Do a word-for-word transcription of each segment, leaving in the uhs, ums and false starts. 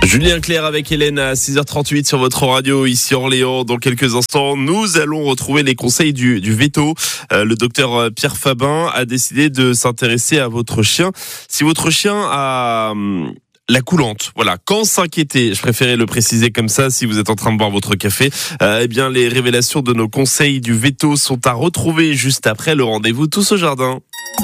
Julien Clerc avec Hélène à six heures trente-huit sur votre radio ici Orléans. Dans quelques instants, nous allons retrouver les conseils du, du veto. Euh, le docteur Pierre Fabin a décidé de s'intéresser à votre chien. Si votre chien a hum, la coulante, voilà, quand s'inquiéter, je préférais le préciser comme ça si vous êtes en train de boire votre café, euh, eh bien les révélations de nos conseils du veto sont à retrouver juste après le rendez-vous Tous au jardin.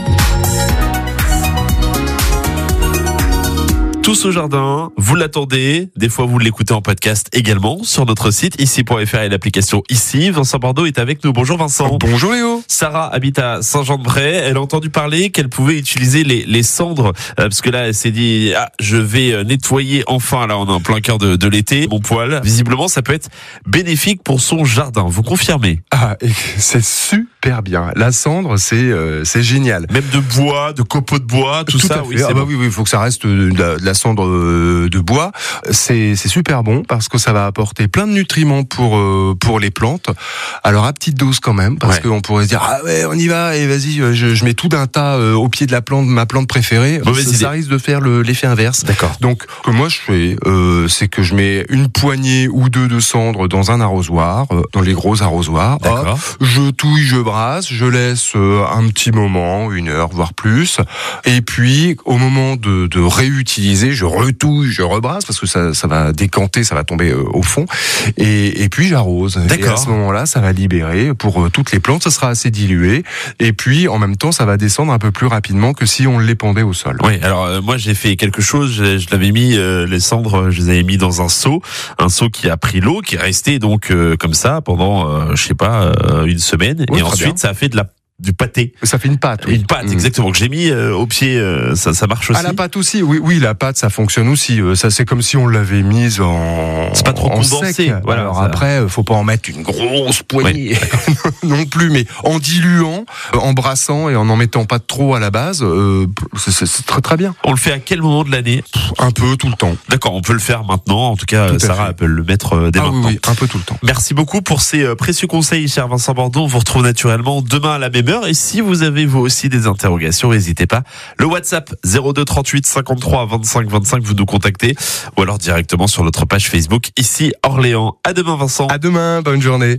Tous au jardin, vous l'attendez, des fois vous l'écoutez en podcast également sur notre site ici point f r et l'application ici. Vincent Bordeaux est avec nous. Bonjour Vincent. Bonjour Léo. Sarah habite à Saint-Jean-de-Bray. Elle a entendu parler qu'elle pouvait utiliser les, les cendres euh, parce que là elle s'est dit ah je vais nettoyer enfin, là on est en plein cœur de, de l'été, mon poil. Visiblement ça peut être bénéfique pour son jardin. Vous confirmez? Ah, et c'est super bien. La cendre c'est euh, c'est génial. Même de bois, de copeaux de bois, tout, tout ça. Oui, ah c'est bah bon. oui, oui, il faut que ça reste de la, de la cendre de bois. C'est, c'est super bon parce que ça va apporter plein de nutriments pour euh, pour les plantes. Alors à petite dose quand même, parce ouais. qu'on pourrait se dire ah ouais on y va et vas-y je, je mets tout d'un tas euh, au pied de la plante, ma plante préférée. Mauvaise ça, idée. ça risque de faire le, l'effet inverse. D'accord. Donc ce que moi je fais, euh, c'est que je mets une poignée ou deux de cendre dans un arrosoir, euh, dans les gros arrosoirs. D'accord. Hop, je touille, je brasse, je laisse euh, un petit moment, une heure voire plus, et puis au moment de, de réutiliser, je retouille, je rebrasse parce que ça, ça va décanter, ça va tomber euh, au fond, et, et puis j'arrose. D'accord. Et à ce moment-là, ça va libérer pour euh, toutes les plantes, ça sera assez dilué, et puis en même temps, ça va descendre un peu plus rapidement que si on l'épandait au sol. Oui, alors euh, moi j'ai fait quelque chose, je, je l'avais mis, euh, les cendres, je les avais mis dans un seau, un seau qui a pris l'eau, qui est resté donc euh, comme ça pendant, euh, je sais pas, euh, une semaine, oui, et ensuite bien. Ça a fait de la du pâté. Ça fait une pâte. Oui. Une pâte, mmh. exactement, que j'ai mis euh, au pied, euh, ça, ça marche aussi. Ah, la pâte aussi, oui, oui, la pâte, ça fonctionne aussi. Euh, ça, c'est comme si on l'avait mise en. C'est pas trop en condensé. Sec. Voilà, alors ça... après, faut pas en mettre une grosse poignée oui. non plus, mais en diluant, en brassant et en en mettant pas trop à la base, euh, c'est, c'est, c'est très très bien. On le fait à quel moment de l'année? Un peu tout le temps. D'accord, on peut le faire maintenant. En tout cas, tout Sarah elle peut le mettre dès ah, maintenant. Oui, oui, un peu tout le temps. Merci beaucoup pour ces précieux conseils, cher Vincent Bordeaux. On vous retrouve naturellement demain à la même heure. Et si vous avez vous aussi des interrogations, n'hésitez pas. Le WhatsApp zéro deux trente-huit cinquante-trois vingt-cinq vingt-cinq, vous nous contactez, ou alors directement sur notre page Facebook ici Orléans. À demain Vincent. À demain, bonne journée.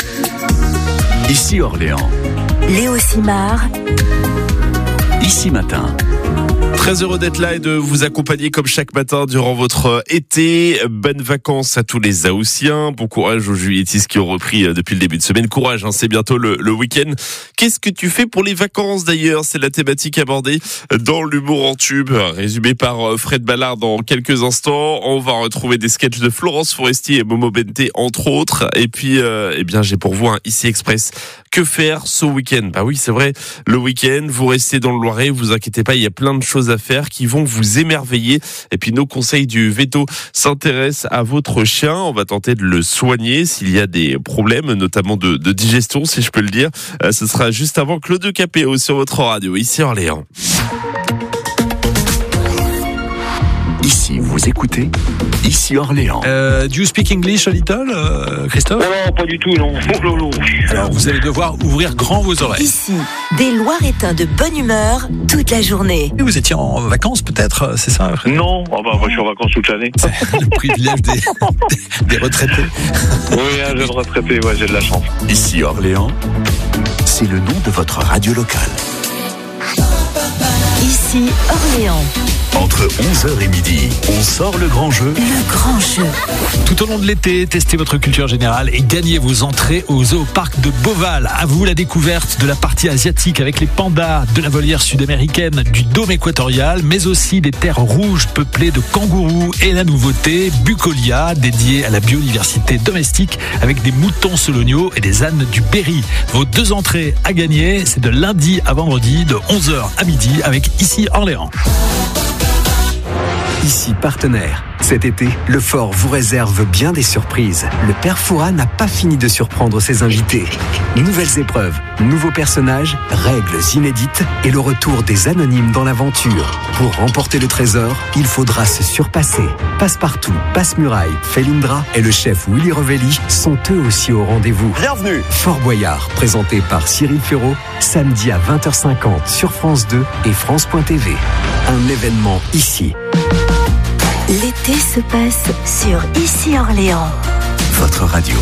Ici Orléans. Léo Simard. Ici Matin. Très heureux d'être là et de vous accompagner comme chaque matin durant votre été. Bonnes vacances à tous les Haussiens. Bon courage aux Juliettis qui ont repris depuis le début de semaine. Courage, hein, c'est bientôt le, le week-end. Qu'est-ce que tu fais pour les vacances d'ailleurs? C'est la thématique abordée dans l'humour en tube, résumé par Fred Ballard dans quelques instants. On va retrouver des sketchs de Florence Foresti et Momo Bente entre autres. Et puis, euh, eh bien, j'ai pour vous un Ici Express. Que faire ce week-end? Bah oui, c'est vrai, le week-end, vous restez dans le Loiret, vous inquiétez pas, il y a plein de choses à faire qui vont vous émerveiller. Et puis nos conseils du veto s'intéressent à votre chien. On va tenter de le soigner s'il y a des problèmes, notamment de, de digestion, si je peux le dire. Euh, ce sera juste avant Claude Capéo sur votre radio, ici Orléans. Ici, vous écoutez Ici Orléans. Euh, do you speak English a little, euh, Christophe? Oh non, pas du tout, non. Oh, non. Alors, vous allez devoir ouvrir grand vos oreilles. Ici, des Loiretains de bonne humeur toute la journée. Vous étiez en vacances, peut-être, c'est ça? Non, oh bah, moi, je suis en vacances toute l'année. C'est le privilège des, des retraités. Oui, un jeune retraité, ouais, j'ai de la chance. Ici Orléans, c'est le nom de votre radio locale. Ici Orléans. Entre onze heures et midi, on sort le grand jeu. Le grand jeu. Tout au long de l'été, testez votre culture générale et gagnez vos entrées au Zooparc de Beauval. À vous la découverte de la partie asiatique avec les pandas, de la volière sud-américaine, du dôme équatorial, mais aussi des terres rouges peuplées de kangourous et la nouveauté Bucolia, dédiée à la biodiversité domestique avec des moutons soloniaux et des ânes du Berry. Vos deux entrées à gagner, c'est de lundi à vendredi de onze heures à midi avec Ici Orléans. Ici partenaire. Cet été, le Fort vous réserve bien des surprises. Le père Fouras n'a pas fini de surprendre ses invités. Nouvelles épreuves, nouveaux personnages, règles inédites et le retour des anonymes dans l'aventure. Pour remporter le trésor, il faudra se surpasser. Passepartout, Passe-Muraille, Felindra et le chef Willy Revelli sont eux aussi au rendez-vous. Bienvenue. Fort Boyard, présenté par Cyril Ferraud, samedi à vingt heures cinquante sur France deux et France point T V. Un événement ici. L'été se passe sur Ici Orléans. Votre radio.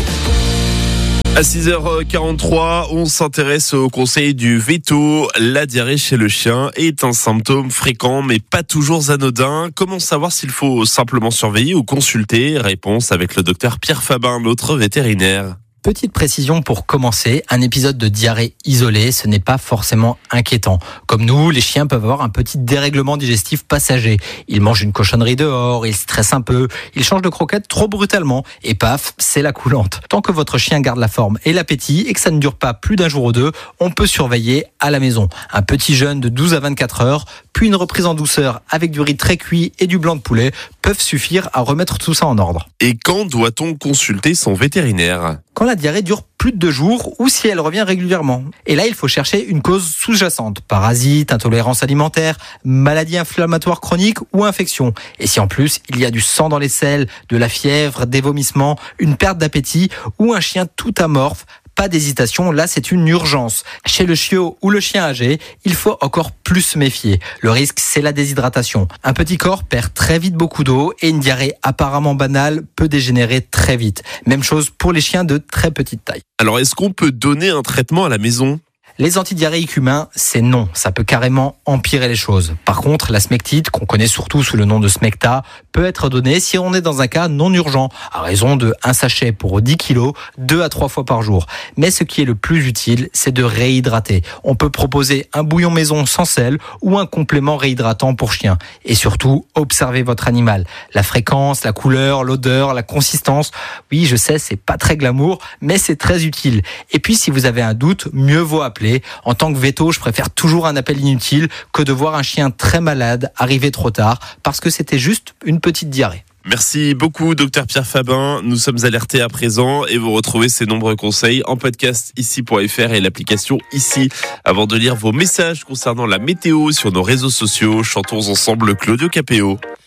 À six heures quarante-trois, on s'intéresse au conseil du veto. La diarrhée chez le chien est un symptôme fréquent mais pas toujours anodin. Comment savoir s'il faut simplement surveiller ou consulter? Réponse avec le docteur Pierre Fabin, notre vétérinaire. Petite précision pour commencer, un épisode de diarrhée isolé, ce n'est pas forcément inquiétant. Comme nous, les chiens peuvent avoir un petit dérèglement digestif passager. Ils mangent une cochonnerie dehors, ils stressent un peu, ils changent de croquette trop brutalement et paf, c'est la coulante. Tant que votre chien garde la forme et l'appétit et que ça ne dure pas plus d'un jour ou deux, on peut surveiller à la maison. Un petit jeûne de douze à vingt-quatre heures, puis une reprise en douceur avec du riz très cuit et du blanc de poulet peuvent suffire à remettre tout ça en ordre. Et quand doit-on consulter son vétérinaire? Quand la diarrhée dure plus de deux jours ou si elle revient régulièrement. Et là, il faut chercher une cause sous-jacente. Parasites, intolérance alimentaire, maladie inflammatoire chronique ou infection. Et si en plus, il y a du sang dans les selles, de la fièvre, des vomissements, une perte d'appétit ou un chien tout amorphe, pas d'hésitation, là c'est une urgence. Chez le chiot ou le chien âgé, il faut encore plus se méfier. Le risque, c'est la déshydratation. Un petit corps perd très vite beaucoup d'eau et une diarrhée apparemment banale peut dégénérer très vite. Même chose pour les chiens de très petite taille. Alors est-ce qu'on peut donner un traitement à la maison? Les antidiarrhéiques humains, c'est non. Ça peut carrément empirer les choses. Par contre, la smectite, qu'on connaît surtout sous le nom de Smecta, peut être donnée si on est dans un cas non urgent, à raison de un sachet pour dix kilos, deux à trois fois par jour. Mais ce qui est le plus utile, c'est de réhydrater. On peut proposer un bouillon maison sans sel ou un complément réhydratant pour chien. Et surtout, observez votre animal. La fréquence, la couleur, l'odeur, la consistance. Oui, je sais, c'est pas très glamour, mais c'est très utile. Et puis, si vous avez un doute, mieux vaut appeler. En tant que véto, je préfère toujours un appel inutile que de voir un chien très malade arriver trop tard parce que c'était juste une petite diarrhée. Merci beaucoup, docteur Pierre Fabin. Nous sommes alertés à présent et vous retrouvez ces nombreux conseils en podcast ici point f r et l'application Ici. Avant de lire vos messages concernant la météo sur nos réseaux sociaux, chantons ensemble Claudio Capéo.